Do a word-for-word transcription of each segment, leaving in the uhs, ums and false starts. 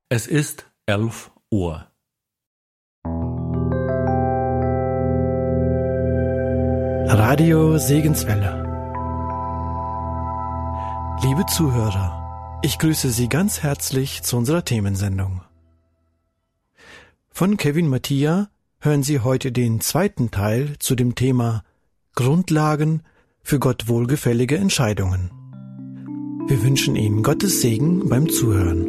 Es ist elf Uhr. Radio Segenswelle. Liebe Zuhörer, ich grüße Sie ganz herzlich zu unserer Themensendung. Von Kevin Mattia hören Sie heute den zweiten Teil zu dem Thema Grundlagen für Gott wohlgefällige Entscheidungen. Wir wünschen Ihnen Gottes Segen beim Zuhören.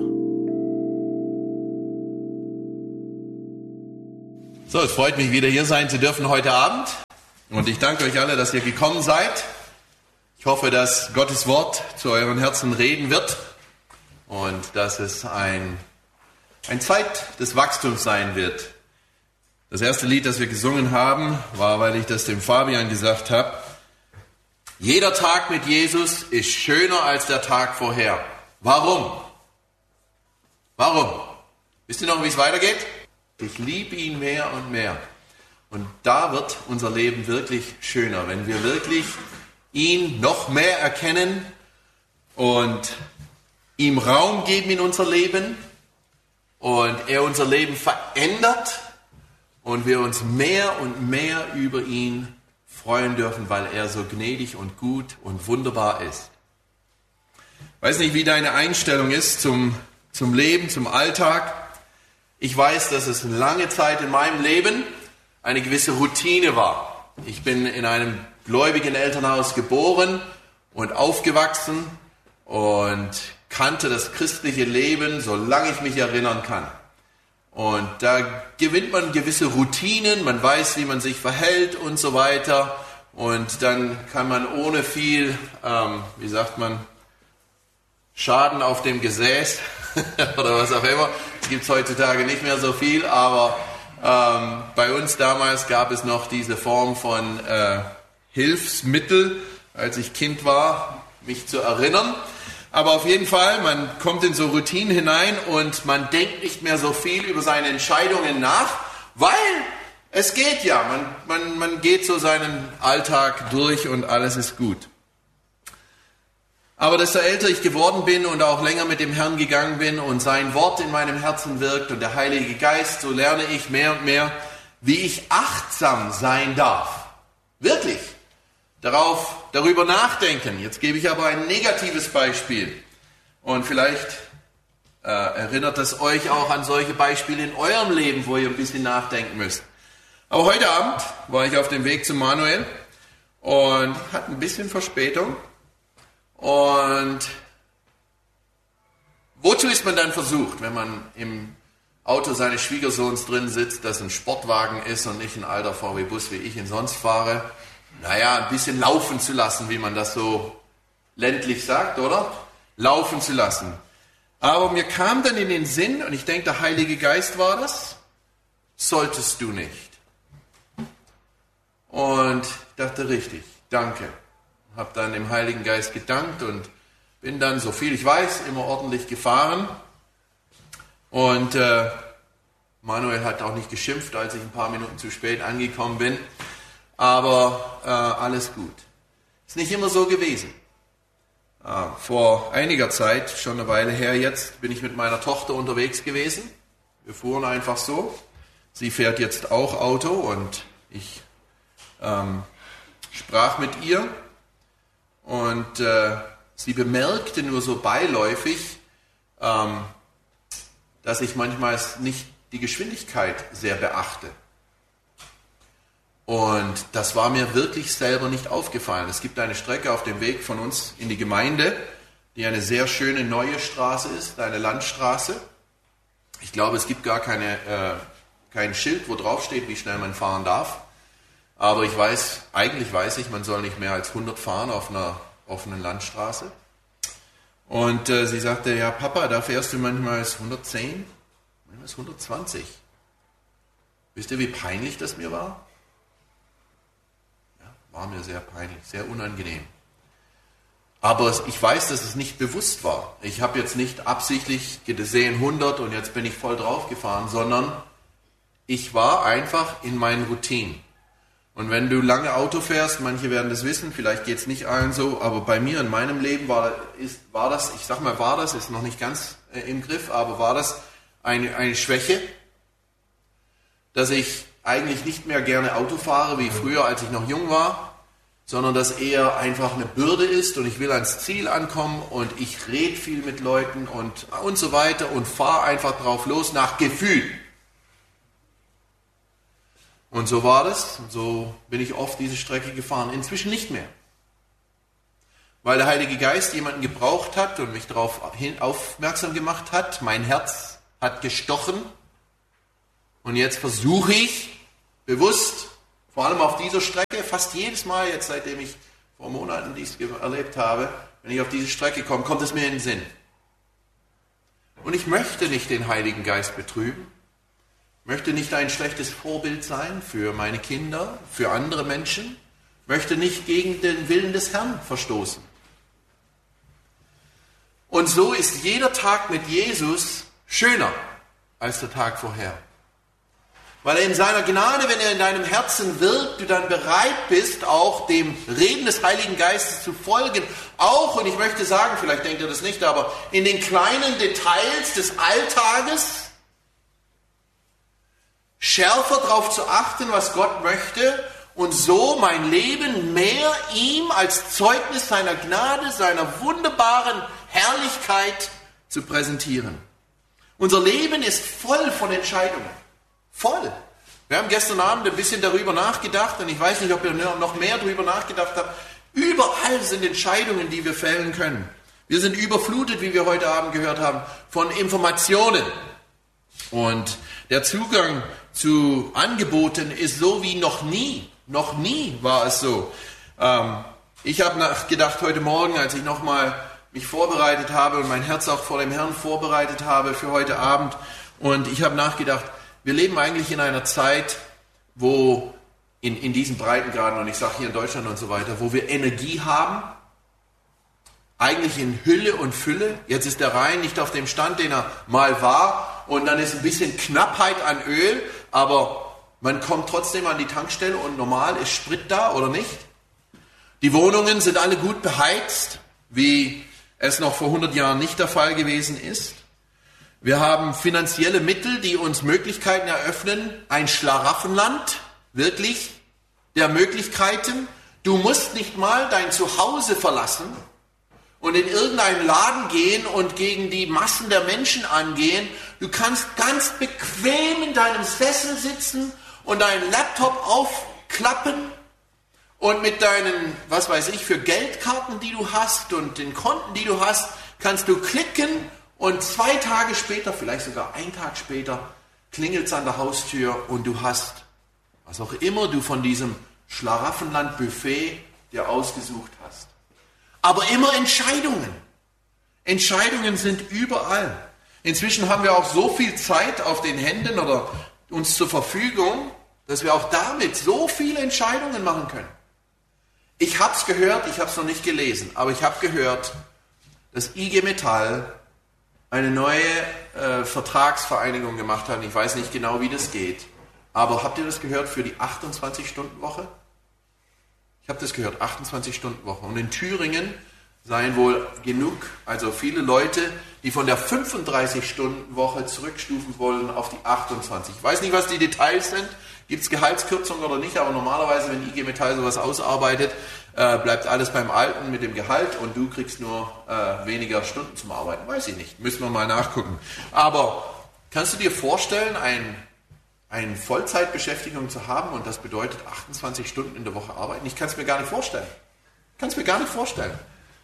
So, es freut mich, wieder hier sein zu dürfen heute Abend. Und ich danke euch alle, dass ihr gekommen seid. Ich hoffe, dass Gottes Wort zu euren Herzen reden wird und dass es ein, ein Zeit des Wachstums sein wird. Das erste Lied, das wir gesungen haben, war, weil ich das dem Fabian gesagt habe: Jeder Tag mit Jesus ist schöner als der Tag vorher. Warum? Warum? Wisst ihr noch, wie es weitergeht? Ich liebe ihn mehr und mehr. Und da wird unser Leben wirklich schöner, wenn wir wirklich ihn noch mehr erkennen und ihm Raum geben in unser Leben und er unser Leben verändert und wir uns mehr und mehr über ihn freuen dürfen, weil er so gnädig und gut und wunderbar ist. Ich weiß nicht, wie deine Einstellung ist zum, zum Leben, zum Alltag. Ich weiß, dass es lange Zeit in meinem Leben eine gewisse Routine war. Ich bin in einem gläubigen Elternhaus geboren und aufgewachsen und kannte das christliche Leben, solange ich mich erinnern kann. Und da gewinnt man gewisse Routinen, man weiß, wie man sich verhält und so weiter. Und dann kann man ohne viel, ähm, wie sagt man, Schaden auf dem Gesäß oder was auch immer. Es gibt heutzutage nicht mehr so viel, aber ähm, bei uns damals gab es noch diese Form von äh, Hilfsmittel, als ich Kind war, mich zu erinnern. Aber auf jeden Fall, man kommt in so Routinen hinein und man denkt nicht mehr so viel über seine Entscheidungen nach, weil es geht ja, man, man, man geht so seinen Alltag durch und alles ist gut. Aber desto älter ich geworden bin und auch länger mit dem Herrn gegangen bin und sein Wort in meinem Herzen wirkt und der Heilige Geist, so lerne ich mehr und mehr, wie ich achtsam sein darf. Wirklich. Darauf, darüber nachdenken. Jetzt gebe ich aber ein negatives Beispiel. Und vielleicht äh, erinnert es euch auch an solche Beispiele in eurem Leben, wo ihr ein bisschen nachdenken müsst. Aber heute Abend war ich auf dem Weg zu Manuel und hatte ein bisschen Verspätung. Und wozu ist man dann versucht, wenn man im Auto seines Schwiegersohns drin sitzt, das ein Sportwagen ist und nicht ein alter V W-Bus, wie ich ihn sonst fahre? Naja, ein bisschen laufen zu lassen, wie man das so ländlich sagt, oder? Laufen zu lassen. Aber mir kam dann in den Sinn, und ich denke, der Heilige Geist war das, solltest du nicht. Und ich dachte, richtig, danke. Habe dann dem Heiligen Geist gedankt und bin dann, so viel ich weiß, immer ordentlich gefahren. Und äh, Manuel hat auch nicht geschimpft, als ich ein paar Minuten zu spät angekommen bin. Aber äh, alles gut. Ist nicht immer so gewesen. Äh, vor einiger Zeit, schon eine Weile her jetzt, bin ich mit meiner Tochter unterwegs gewesen. Wir fuhren einfach so. Sie fährt jetzt auch Auto und ich ähm, sprach mit ihr. Und äh, sie bemerkte nur so beiläufig, ähm, dass ich manchmal nicht die Geschwindigkeit sehr beachte. Und das war mir wirklich selber nicht aufgefallen. Es gibt eine Strecke auf dem Weg von uns in die Gemeinde, die eine sehr schöne neue Straße ist, eine Landstraße. Ich glaube, es gibt gar keine, äh, kein Schild, wo drauf steht, wie schnell man fahren darf. Aber ich weiß, eigentlich weiß ich, man soll nicht mehr als hundert fahren auf einer offenen Landstraße. Und äh, sie sagte, ja Papa, da fährst du manchmal hundertzehn, manchmal hundertzwanzig. Wisst ihr, wie peinlich das mir war? Ja, war mir sehr peinlich, sehr unangenehm. Aber ich weiß, dass es nicht bewusst war. Ich habe jetzt nicht absichtlich gesehen hundert und jetzt bin ich voll drauf gefahren, sondern ich war einfach in meinen Routinen. Und wenn du lange Auto fährst, manche werden das wissen, vielleicht geht es nicht allen so, aber bei mir in meinem Leben war, ist, war das, ich sag mal war das, ist noch nicht ganz äh, im Griff, aber war das eine, eine Schwäche, dass ich eigentlich nicht mehr gerne Auto fahre wie früher, als ich noch jung war, sondern dass eher einfach eine Bürde ist und ich will ans Ziel ankommen und ich rede viel mit Leuten und, und so weiter und fahre einfach drauf los nach Gefühl. Und so war das, und so bin ich oft diese Strecke gefahren, inzwischen nicht mehr. Weil der Heilige Geist jemanden gebraucht hat und mich darauf aufmerksam gemacht hat, mein Herz hat gestochen und jetzt versuche ich bewusst, vor allem auf dieser Strecke, fast jedes Mal jetzt, seitdem ich vor Monaten dies erlebt habe, wenn ich auf diese Strecke komme, kommt es mir in den Sinn. Und ich möchte nicht den Heiligen Geist betrüben, möchte nicht ein schlechtes Vorbild sein für meine Kinder, für andere Menschen, möchte nicht gegen den Willen des Herrn verstoßen. Und so ist jeder Tag mit Jesus schöner als der Tag vorher. Weil er in seiner Gnade, wenn er in deinem Herzen wirkt, du dann bereit bist, auch dem Reden des Heiligen Geistes zu folgen. Auch, und ich möchte sagen, vielleicht denkt ihr das nicht, aber in den kleinen Details des Alltages schärfer darauf zu achten, was Gott möchte und so mein Leben mehr ihm als Zeugnis seiner Gnade, seiner wunderbaren Herrlichkeit zu präsentieren. Unser Leben ist voll von Entscheidungen. Voll. Wir haben gestern Abend ein bisschen darüber nachgedacht und ich weiß nicht, ob ihr noch mehr darüber nachgedacht habt. Überall sind Entscheidungen, die wir fällen können. Wir sind überflutet, wie wir heute Abend gehört haben, von Informationen. Und der Zugang zu Angeboten ist so wie noch nie. Noch nie war es so. Ähm, ich habe nachgedacht heute Morgen, als ich nochmal mich vorbereitet habe und mein Herz auch vor dem Herrn vorbereitet habe für heute Abend. Und ich habe nachgedacht, wir leben eigentlich in einer Zeit, wo in, in diesen Breitengraden, und ich sage hier in Deutschland und so weiter, wo wir Energie haben, eigentlich in Hülle und Fülle. Jetzt ist der Rhein nicht auf dem Stand, den er mal war, und dann ist ein bisschen Knappheit an Öl, aber man kommt trotzdem an die Tankstelle und normal ist Sprit da, oder nicht? Die Wohnungen sind alle gut beheizt, wie es noch vor hundert Jahren nicht der Fall gewesen ist. Wir haben finanzielle Mittel, die uns Möglichkeiten eröffnen. Ein Schlaraffenland, wirklich, der Möglichkeiten. Du musst nicht mal dein Zuhause verlassen und in irgendeinen Laden gehen und gegen die Massen der Menschen angehen. Du kannst ganz bequem in deinem Sessel sitzen und deinen Laptop aufklappen und mit deinen, was weiß ich, für Geldkarten, die du hast und den Konten, die du hast, kannst du klicken. Und zwei Tage später, vielleicht sogar einen Tag später, klingelt es an der Haustür und du hast, was auch immer du von diesem Schlaraffenland-Buffet dir ausgesucht hast. Aber immer Entscheidungen. Entscheidungen sind überall. Inzwischen haben wir auch so viel Zeit auf den Händen oder uns zur Verfügung, dass wir auch damit so viele Entscheidungen machen können. Ich habe es gehört, ich habe es noch nicht gelesen, aber ich habe gehört, dass I G Metall eine neue äh, Vertragsvereinigung gemacht hat. Ich weiß nicht genau, wie das geht. Aber habt ihr das gehört für die achtundzwanzig-Stunden-Woche? Ich habe das gehört, achtundzwanzig-Stunden-Woche. Und in Thüringen seien wohl genug, also viele Leute, die von der fünfunddreißig-Stunden-Woche zurückstufen wollen auf die achtundzwanzig. Ich weiß nicht, was die Details sind. Gibt es Gehaltskürzungen oder nicht? Aber normalerweise, wenn I G Metall sowas ausarbeitet, äh, bleibt alles beim Alten mit dem Gehalt und du kriegst nur äh, weniger Stunden zum Arbeiten. Weiß ich nicht. Müssen wir mal nachgucken. Aber kannst du dir vorstellen, ein, eine Vollzeitbeschäftigung zu haben und das bedeutet achtundzwanzig Stunden in der Woche arbeiten? Ich kann es mir gar nicht vorstellen. Ich kann es mir gar nicht vorstellen.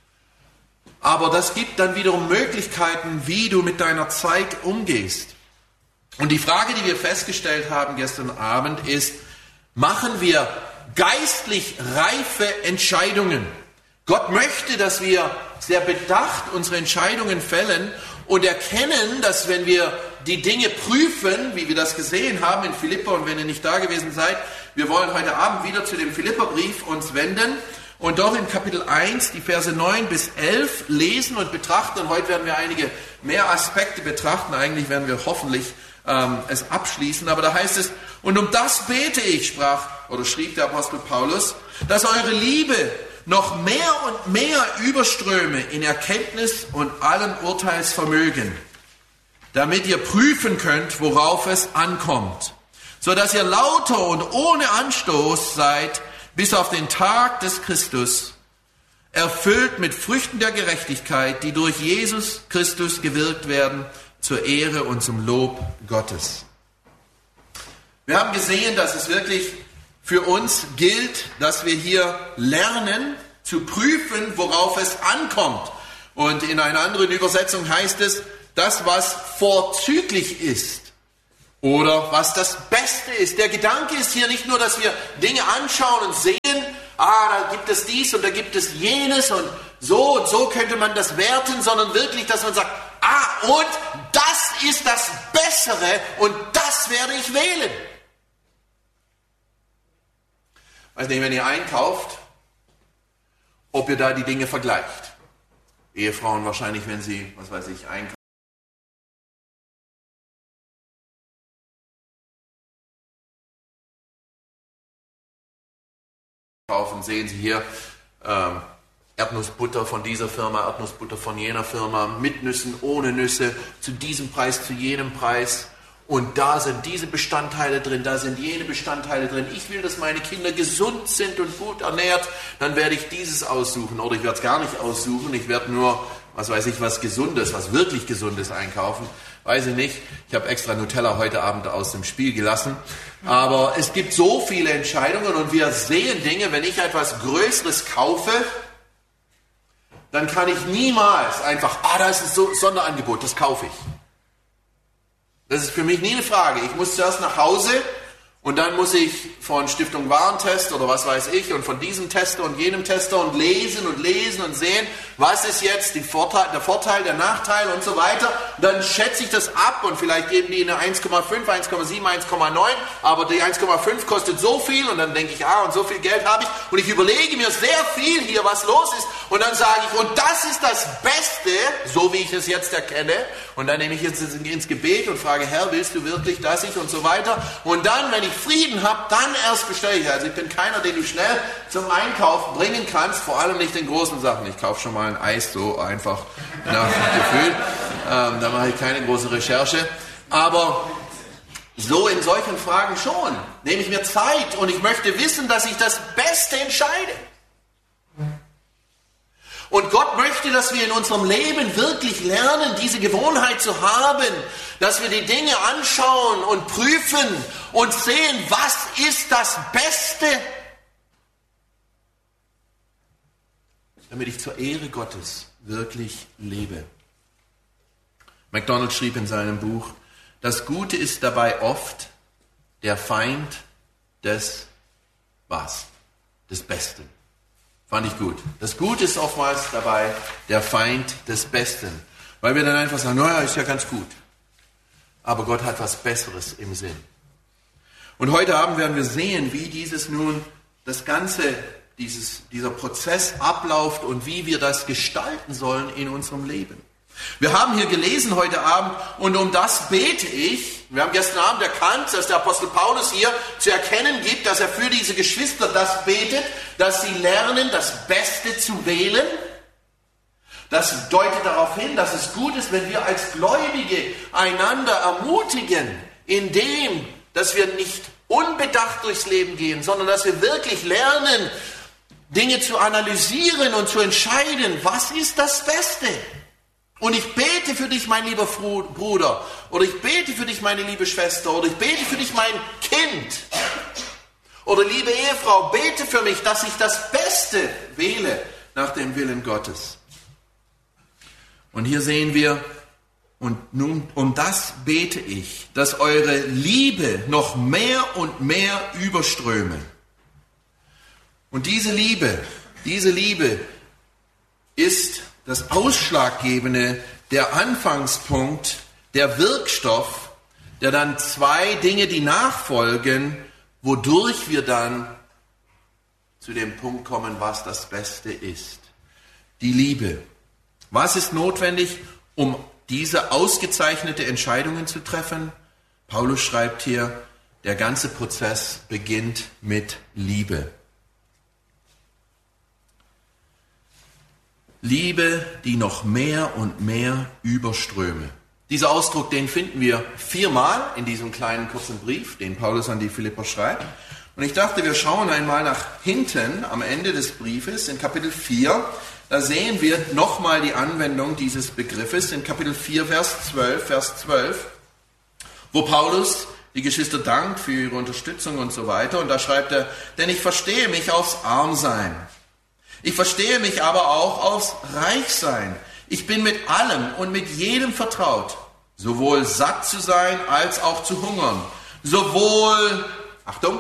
Aber das gibt dann wiederum Möglichkeiten, wie du mit deiner Zeit umgehst. Und die Frage, die wir festgestellt haben gestern Abend, ist, machen wir geistlich reife Entscheidungen? Gott möchte, dass wir sehr bedacht unsere Entscheidungen fällen und erkennen, dass wenn wir die Dinge prüfen, wie wir das gesehen haben in Philipper, und wenn ihr nicht da gewesen seid, wir wollen heute Abend wieder zu dem Philipperbrief uns wenden und dort in Kapitel eins, die Verse neun bis elf lesen und betrachten. Und heute werden wir einige mehr Aspekte betrachten. Eigentlich werden wir hoffentlich ähm, es abschließen. Aber da heißt es, und um das bete ich, sprach oder schrieb der Apostel Paulus, dass eure Liebe noch mehr und mehr überströme in Erkenntnis und allen Urteilsvermögen, damit ihr prüfen könnt, worauf es ankommt, so dass ihr lauter und ohne Anstoß seid, bis auf den Tag des Christus, erfüllt mit Früchten der Gerechtigkeit, die durch Jesus Christus gewirkt werden, zur Ehre und zum Lob Gottes. Wir haben gesehen, dass es wirklich für uns gilt, dass wir hier lernen, zu prüfen, worauf es ankommt. Und in einer anderen Übersetzung heißt es, das, was vorzüglich ist oder was das Beste ist. Der Gedanke ist hier nicht nur, dass wir Dinge anschauen und sehen, ah, da gibt es dies und da gibt es jenes und so und so könnte man das werten, sondern wirklich, dass man sagt, ah, und das ist das Bessere und das werde ich wählen. Weiß nicht, wenn ihr einkauft, ob ihr da die Dinge vergleicht. Ehefrauen wahrscheinlich, wenn sie, was weiß ich, einkaufen. Sehen Sie hier ähm, Erdnussbutter von dieser Firma, Erdnussbutter von jener Firma, mit Nüssen, ohne Nüsse, zu diesem Preis, zu jenem Preis. Und da sind diese Bestandteile drin, da sind jene Bestandteile drin. Ich will, dass meine Kinder gesund sind und gut ernährt, dann werde ich dieses aussuchen. Oder ich werde es gar nicht aussuchen, ich werde nur, was weiß ich, was Gesundes, was wirklich Gesundes einkaufen. Weiß ich nicht. Ich habe extra Nutella heute Abend aus dem Spiel gelassen. Aber es gibt so viele Entscheidungen und wir sehen Dinge, wenn ich etwas Größeres kaufe, dann kann ich niemals einfach, ah, da ist ein Sonderangebot, das kaufe ich. Das ist für mich nie eine Frage. Ich muss zuerst nach Hause und dann muss ich von Stiftung Warentest oder was weiß ich und von diesem Tester und jenem Tester und lesen und lesen und sehen, was ist jetzt die Vorteil, der Vorteil, der Nachteil und so weiter. Und dann schätze ich das ab und vielleicht geben die eine eins Komma fünf, eins Komma sieben, eins Komma neun, aber die eins Komma fünf kostet so viel und dann denke ich, ah, und so viel Geld habe ich und ich überlege mir sehr viel hier, was los ist und dann sage ich, und das ist das Beste, so wie ich es jetzt erkenne, und dann nehme ich jetzt ins Gebet und frage, Herr, willst du wirklich, dass ich und so weiter, und dann, wenn ich Frieden habe, dann erst bestelle ich. Also ich bin keiner, den du schnell zum Einkauf bringen kannst, vor allem nicht in großen Sachen. Ich kaufe schon mal ein Eis so einfach nach Gefühl. Ähm, da mache ich keine große Recherche. Aber so in solchen Fragen schon. Nehme ich mir Zeit und ich möchte wissen, dass ich das Beste entscheide. Und Gott möchte, dass wir in unserem Leben wirklich lernen, diese Gewohnheit zu haben, dass wir die Dinge anschauen und prüfen und sehen, was ist das Beste, damit ich zur Ehre Gottes wirklich lebe. MacDonald schrieb in seinem Buch, das Gute ist dabei oft der Feind des was? Des Besten. Fand ich gut. Das Gute ist oftmals dabei der Feind des Besten. Weil wir dann einfach sagen, naja, ist ja ganz gut. Aber Gott hat was Besseres im Sinn. Und heute Abend werden wir sehen, wie dieses nun, das Ganze, dieses, dieser Prozess abläuft und wie wir das gestalten sollen in unserem Leben. Wir haben hier gelesen heute Abend, und um das bete ich. Wir haben gestern Abend erkannt, dass der Apostel Paulus hier zu erkennen gibt, dass er für diese Geschwister das betet, dass sie lernen, das Beste zu wählen. Das deutet darauf hin, dass es gut ist, wenn wir als Gläubige einander ermutigen, indem, dass wir nicht unbedacht durchs Leben gehen, sondern dass wir wirklich lernen, Dinge zu analysieren und zu entscheiden, was ist das Beste? Und ich bete für dich, mein lieber Bruder, oder ich bete für dich, meine liebe Schwester, oder ich bete für dich, mein Kind, oder liebe Ehefrau, bete für mich, dass ich das Beste wähle nach dem Willen Gottes. Und hier sehen wir, und nun um das bete ich, dass eure Liebe noch mehr und mehr überströme. Und diese Liebe, diese Liebe ist das Ausschlaggebende, der Anfangspunkt, der Wirkstoff, der dann zwei Dinge, die nachfolgen, wodurch wir dann zu dem Punkt kommen, was das Beste ist. Die Liebe. Was ist notwendig, um diese ausgezeichnete Entscheidungen zu treffen? Paulus schreibt hier, der ganze Prozess beginnt mit Liebe. Liebe, die noch mehr und mehr überströme. Dieser Ausdruck, den finden wir viermal in diesem kleinen kurzen Brief, den Paulus an die Philipper schreibt. Und ich dachte, wir schauen einmal nach hinten am Ende des Briefes in Kapitel vier. Da sehen wir nochmal die Anwendung dieses Begriffes in Kapitel vier, Vers zwölf, Vers zwölf, wo Paulus die Geschwister dankt für ihre Unterstützung und so weiter. Und da schreibt er, denn ich verstehe mich aufs Armsein. Ich verstehe mich aber auch aufs Reichsein. Ich bin mit allem und mit jedem vertraut, sowohl satt zu sein als auch zu hungern, sowohl, Achtung,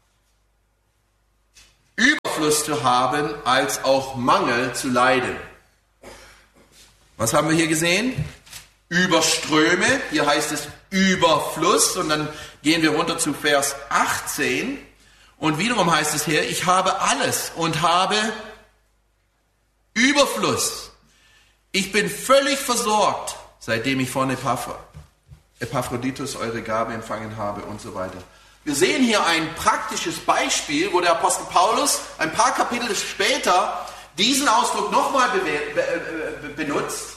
Überfluss zu haben als auch Mangel zu leiden. Was haben wir hier gesehen? Überströme, hier heißt es Überfluss und dann gehen wir runter zu Vers achtzehn und wiederum heißt es hier, ich habe alles und habe Überfluss. Ich bin völlig versorgt, seitdem ich von Epaphroditus eure Gabe empfangen habe und so weiter. Wir sehen hier ein praktisches Beispiel, wo der Apostel Paulus ein paar Kapitel später diesen Ausdruck nochmal be- be- benutzt.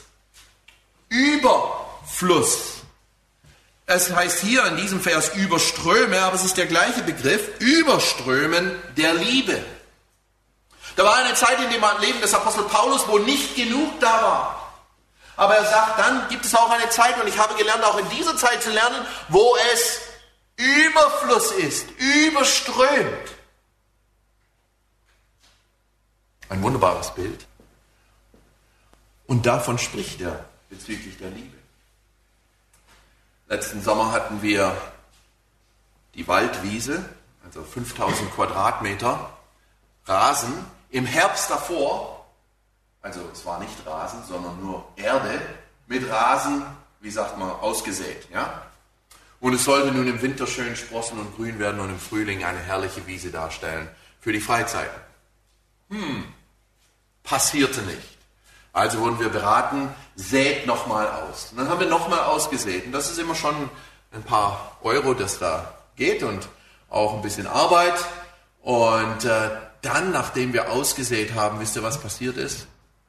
Überfluss. Es heißt hier in diesem Vers Überströme, aber es ist der gleiche Begriff, Überströmen der Liebe. Da war eine Zeit in dem Leben des Apostel Paulus, wo nicht genug da war. Aber er sagt, dann gibt es auch eine Zeit, und ich habe gelernt, auch in dieser Zeit zu lernen, wo es Überfluss ist, überströmt. Ein wunderbares Bild. Und davon spricht er bezüglich der Liebe. Letzten Sommer hatten wir die Waldwiese, also fünftausend Quadratmeter Rasen. Im Herbst davor, also es war nicht Rasen, sondern nur Erde, mit Rasen, wie sagt man, ausgesät. Ja? Und es sollte nun im Winter schön sprossen und grün werden und im Frühling eine herrliche Wiese darstellen für die Freizeit. Hm, passierte nicht. Also wurden wir beraten, sät nochmal aus. Und dann haben wir nochmal ausgesät. Und das ist immer schon ein paar Euro, das da geht und auch ein bisschen Arbeit. Und äh, dann, nachdem wir ausgesät haben, wisst ihr, was passiert ist?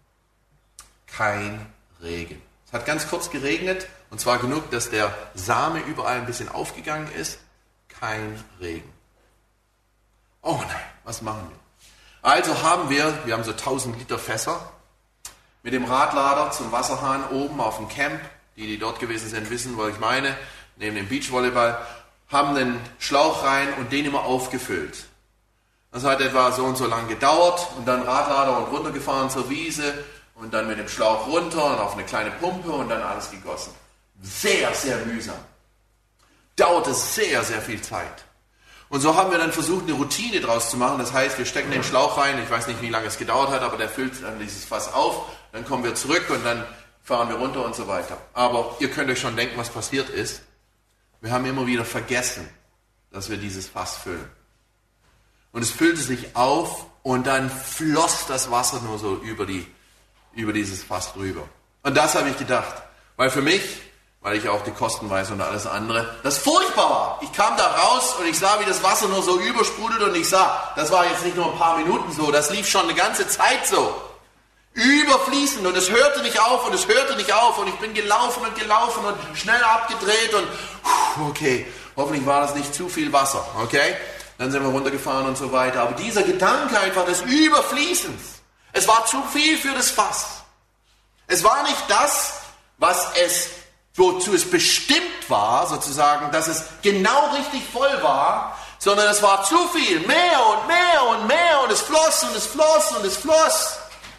Kein Regen. Es hat ganz kurz geregnet, und zwar genug, dass der Same überall ein bisschen aufgegangen ist. Kein Regen. Oh nein, was machen wir? Also haben wir, wir haben so tausend Liter Fässer, mit dem Radlader zum Wasserhahn oben auf dem Camp, die, die dort gewesen sind, wissen, was ich meine, neben dem Beachvolleyball, haben den Schlauch rein und den immer aufgefüllt. Das hat etwa so und so lang gedauert und dann Radlader und runtergefahren zur Wiese und dann mit dem Schlauch runter und auf eine kleine Pumpe und dann alles gegossen. Sehr, sehr mühsam. Dauerte sehr, sehr viel Zeit. Und so haben wir dann versucht, eine Routine draus zu machen. Das heißt, wir stecken den Schlauch rein, ich weiß nicht, wie lange es gedauert hat, aber der füllt dann dieses Fass auf, dann kommen wir zurück und dann fahren wir runter und so weiter. Aber ihr könnt euch schon denken, was passiert ist. Wir haben immer wieder vergessen, dass wir dieses Fass füllen. Und es füllte sich auf und dann floss das Wasser nur so über, die, über dieses Fass drüber. Und das habe ich gedacht, weil für mich, weil ich auch die Kosten weiß und alles andere, das furchtbar war. Ich kam da raus und ich sah, wie das Wasser nur so übersprudelt und ich sah, das war jetzt nicht nur ein paar Minuten so, das lief schon eine ganze Zeit so. Überfließend und es hörte nicht auf und es hörte nicht auf und ich bin gelaufen und gelaufen und schnell abgedreht und okay, hoffentlich war das nicht zu viel Wasser, okay? Dann sind wir runtergefahren und so weiter. Aber dieser Gedanke einfach des Überfließens, es war zu viel für das Fass. Es war nicht das, was es, wozu es bestimmt war, sozusagen, dass es genau richtig voll war, sondern es war zu viel, mehr und mehr und mehr und es floss und es floss und es floss.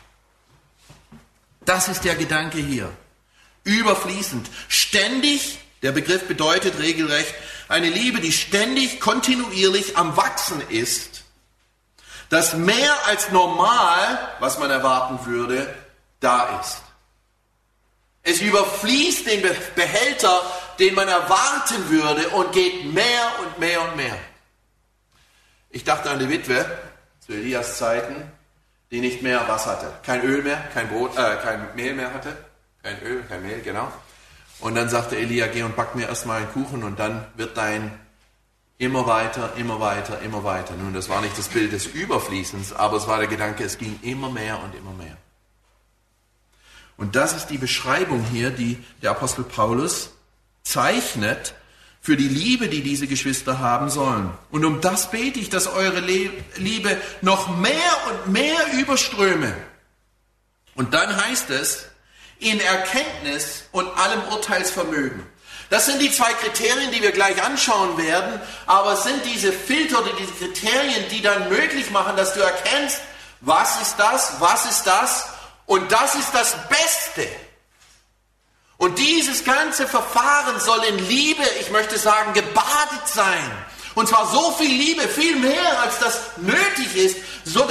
Das ist der Gedanke hier. Überfließend. Ständig, der Begriff bedeutet regelrecht, eine Liebe, die ständig, kontinuierlich am Wachsen ist, dass mehr als normal, was man erwarten würde, da ist. Es überfließt den Behälter, den man erwarten würde und geht mehr und mehr und mehr. Ich dachte an die Witwe zu Elias Zeiten, die nicht mehr was hatte. Kein Öl mehr, kein Brot, äh, kein Mehl mehr hatte. Kein Öl, kein Mehl, genau. Und dann sagte Elia, geh und back mir erstmal einen Kuchen und dann wird dein immer weiter, immer weiter, immer weiter. Nun, das war nicht das Bild des Überfließens, aber es war der Gedanke, es ging immer mehr und immer mehr. Und das ist die Beschreibung hier, die der Apostel Paulus zeichnet für die Liebe, die diese Geschwister haben sollen. Und um das bete ich, dass eure Liebe noch mehr und mehr überströme. Und dann heißt es, in Erkenntnis und allem Urteilsvermögen. Das sind die zwei Kriterien, die wir gleich anschauen werden, aber es sind diese Filter oder diese Kriterien, die dann möglich machen, dass du erkennst, was ist das, was ist das und das ist das Beste. Und dieses ganze Verfahren soll in Liebe, ich möchte sagen, gebadet sein. Und zwar so viel Liebe, viel mehr als das nötig ist, so